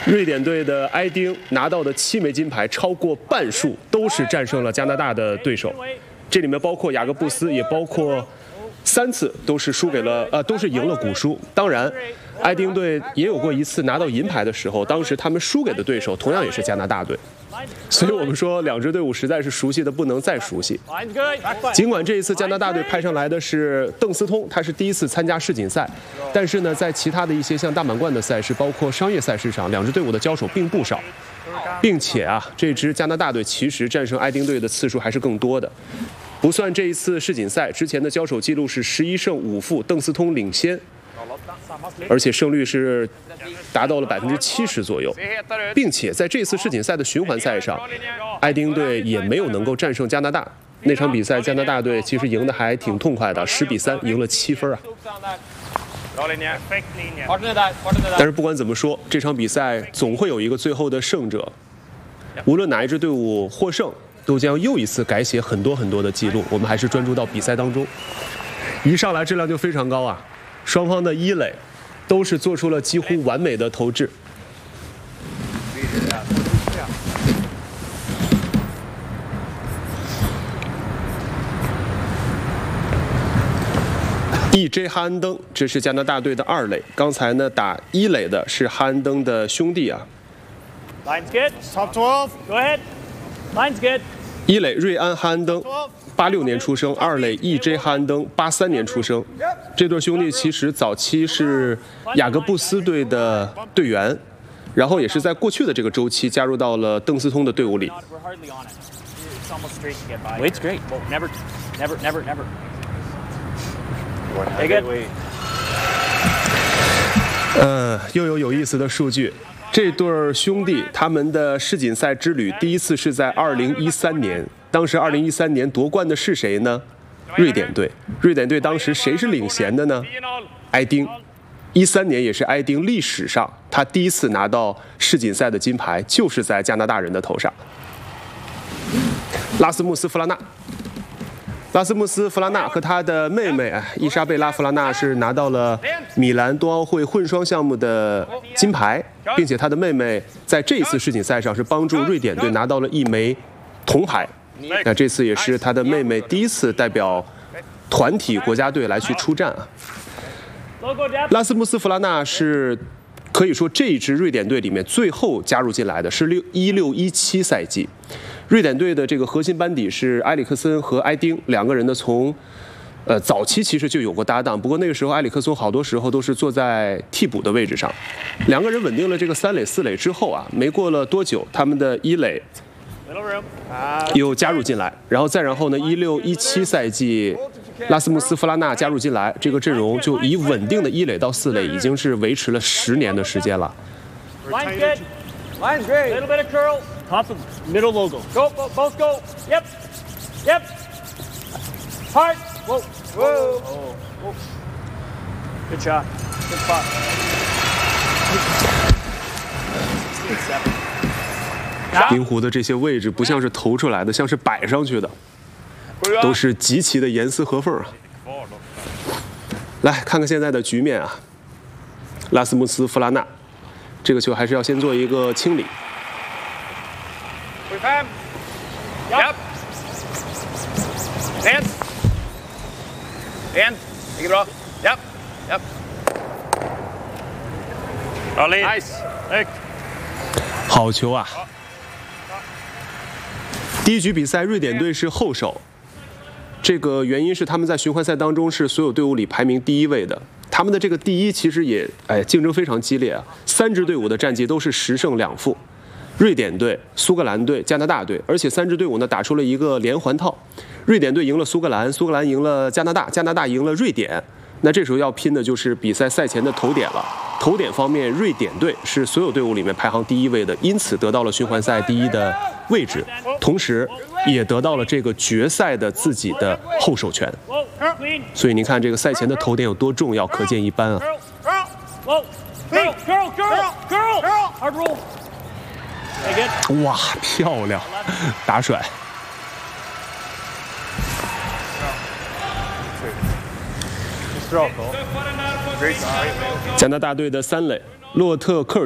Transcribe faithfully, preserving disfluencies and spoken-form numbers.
瑞典队的埃丁拿到的七枚金牌，超过半数都是战胜了加拿大的对手，这里面包括雅各布斯，也包括三次都是输给了呃都是赢了古舒。当然，埃丁队也有过一次拿到银牌的时候，当时他们输给的对手同样也是加拿大队。 所以我们说，两支队伍实在是熟悉的不能再熟悉。尽管这一次加拿大队派上来的是邓斯通，他是第一次参加世锦赛，但是呢，在其他的一些像大满贯的赛事，包括商业赛事上，两支队伍的交手并不少，并且啊，这支加拿大队其实战胜爱丁队的次数还是更多的。 不算这一次世锦赛之前的交手记录是十一胜五负，邓斯通领先，而且胜率是达到了百分之七十左右，并且在这次世锦赛的循环赛上，爱丁队也没有能够战胜加拿大。那场比赛，加拿大队其实赢得还挺痛快的，十比三赢了七分啊。但是不管怎么说，这场比赛总会有一个最后的胜者，无论哪一支队伍获胜。 都将又一次改写很多很多的记录。我们还是专注到比赛当中。一上来质量就非常高啊，双方的一垒都是做出了几乎完美的投掷。E J 哈恩登，这是加拿大队的二垒。刚才呢打一垒的是哈恩登的兄弟啊。 Line's good. Top twelve. Go ahead. Line's good. 一垒瑞安哈恩登，八六年出生；二垒 E J 哈恩登，八三年出生。这对兄弟其实早期是雅各布斯队的队员，然后也是在过去的这个周期加入到了邓斯通的队伍里。 Wade's great. Never, never, never, never. Take it. 呃，又有有意思的数据。 这对兄弟他们的世锦赛之旅第一次是在二零一三年，当时二零一三年夺冠的是谁呢？瑞典队。瑞典队当时谁是领衔的呢？埃丁。一三年也是埃丁历史上他第一次拿到世锦赛的金牌，就是在加拿大人的头上。拉斯穆斯·弗拉纳。 拉斯穆斯·弗拉纳和他的妹妹伊莎贝拉·弗拉纳是拿到了米兰冬奥会混双项目的金牌，并且他的妹妹在这一次世锦赛上是帮助瑞典队拿到了一枚铜牌。那这次也是他的妹妹第一次代表团体国家队来去出战啊。拉斯穆斯·弗拉纳是可以说这一支瑞典队里面最后加入进来的，是六一六一七赛季。 瑞典队的这个核心班底是埃里克森和埃丁两个人呢，从呃早期其实就有过搭档，不过那个时候埃里克森好多时候都是坐在替补的位置上。两个人稳定了这个三垒四垒之后啊，没过了多久，他们的一垒又加入进来，然后再然后呢，一六一七赛季拉斯穆斯·弗拉纳加入进来，这个阵容就以稳定的一垒到四垒已经是维持了十年的时间了。 Line's good. Line's great. Little bit of curl. Top of middle logo. Go, go, both go. Yep. Yep. Hard. Whoa. Whoa. Whoa. Good shot. Good spot. Seven. 冰壶的这些位置不像是投出来的，像是摆上去的，都是极其的严丝合缝啊。来看看现在的局面啊，拉斯穆斯·弗拉纳，这个球还是要先做一个清理。 With him. Yep. Hands. Hands. Take it off. Yep. Yep. Ollie. Nice. Nick. 好球啊！第一局比赛，瑞典队是后手，这个原因是他们在循环赛当中是所有队伍里排名第一位的。他们的这个第一其实也哎竞争非常激烈啊，三支队伍的战绩都是十胜两负。 瑞典队、苏格兰队、加拿大队，而且三支队伍呢打出了一个连环套。瑞典队赢了苏格兰，苏格兰赢了加拿大，加拿大赢了瑞典。那这时候要拼的就是比赛赛前的头点了。头点方面，瑞典队是所有队伍里面排行第一位的，因此得到了循环赛第一的位置，同时也得到了这个决赛的自己的后手权。所以您看这个赛前的头点有多重要，可见一斑啊。 哇，漂亮，打甩。加拿大队的三垒洛特克尔。